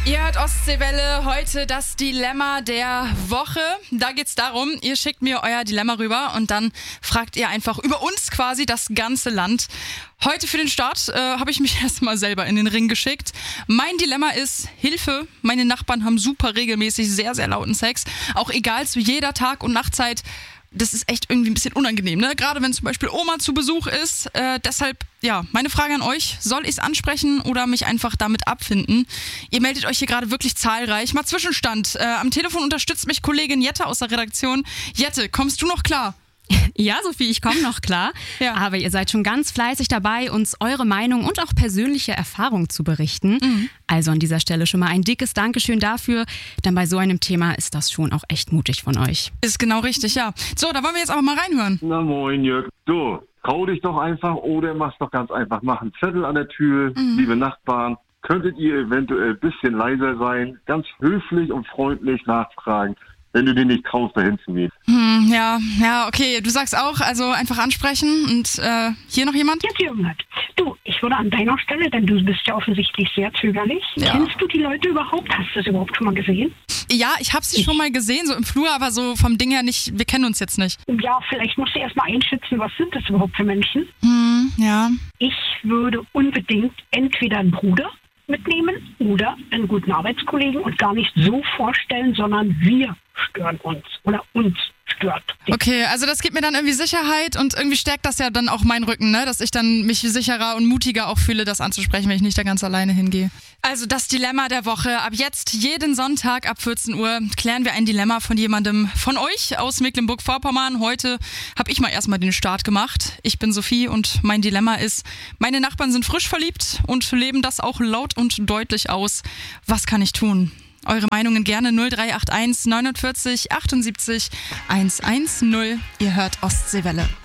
Ihr hört Ostseewelle, heute das Dilemma der Woche. Da geht's darum, ihr schickt mir euer Dilemma rüber und dann fragt ihr einfach über uns quasi das ganze Land. Heute für den Start habe ich mich erstmal selber in den Ring geschickt. Mein Dilemma ist, Hilfe, meine Nachbarn haben super regelmäßig sehr, sehr lauten Sex. Auch egal zu jeder Tag- und Nachtzeit. Das ist echt irgendwie ein bisschen unangenehm, ne? Gerade wenn zum Beispiel Oma zu Besuch ist. Deshalb, ja, meine Frage an euch, soll ich es ansprechen oder mich einfach damit abfinden? Ihr meldet euch hier gerade wirklich zahlreich. Mal Zwischenstand. Am Telefon unterstützt mich Kollegin Jette aus der Redaktion. Jette, kommst du noch klar? Ja, Sophie, ich komme noch klar. Ja. Aber ihr seid schon ganz fleißig dabei, uns eure Meinung und auch persönliche Erfahrungen zu berichten. Also an dieser Stelle schon mal ein dickes Dankeschön dafür, denn bei so einem Thema ist das schon auch echt mutig von euch. Ist genau richtig, ja. So, da wollen wir jetzt aber mal reinhören. Na moin, Jörg. Du, trau dich doch einfach oder mach's doch ganz einfach. Mach einen Zettel an der Tür, liebe Nachbarn. Könntet ihr eventuell ein bisschen leiser sein, ganz höflich und freundlich nachfragen, wenn du dir nicht traust, dahin zu gehen. Ja, okay. Du sagst auch, also einfach ansprechen. Und hier noch jemand? Jetzt Jürgen, du, ich würde an deiner Stelle, denn du bist ja offensichtlich sehr zögerlich. Ja. Kennst du die Leute überhaupt? Hast du das überhaupt schon mal gesehen? Ja, ich habe sie schon mal gesehen, so im Flur, aber so vom Ding her nicht, wir kennen uns jetzt nicht. Ja, vielleicht musst du erst mal einschätzen, was sind das überhaupt für Menschen? Ja. Ich würde unbedingt entweder einen Bruder mitnehmen oder einen guten Arbeitskollegen und gar nicht so vorstellen, sondern wir stören uns oder uns stört. Okay, also das gibt mir dann irgendwie Sicherheit und irgendwie stärkt das ja dann auch meinen Rücken, ne? Dass ich dann mich sicherer und mutiger auch fühle, das anzusprechen, wenn ich nicht da ganz alleine hingehe. Also das Dilemma der Woche. Ab jetzt jeden Sonntag ab 14 Uhr klären wir ein Dilemma von jemandem von euch aus Mecklenburg-Vorpommern. Heute habe ich mal erstmal den Start gemacht. Ich bin Sophie und mein Dilemma ist, meine Nachbarn sind frisch verliebt und leben das auch laut und deutlich aus. Was kann ich tun? Eure Meinungen gerne 0381 49 78 110. Ihr hört Ostseewelle.